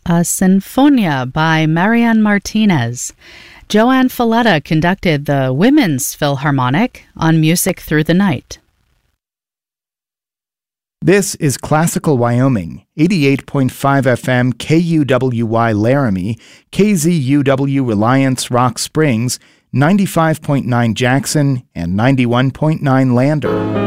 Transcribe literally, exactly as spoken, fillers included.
A Sinfonia by Marianne Martinez. Joanne Falletta conducted the Women's Philharmonic on Music Through the Night. This is Classical Wyoming, eighty-eight point five F M K U W Y Laramie, K Z U W Reliance Rock Springs, ninety-five point nine Jackson, and ninety-one point nine Lander.